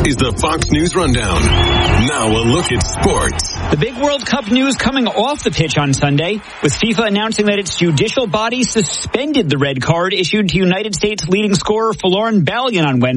is the Fox News Rundown. Now a look at sports. The big World Cup news coming off the pitch on Sunday, with FIFA announcing that its judicial body suspended the red card issued to United States leading scorer Folarin Balogun on Wednesday.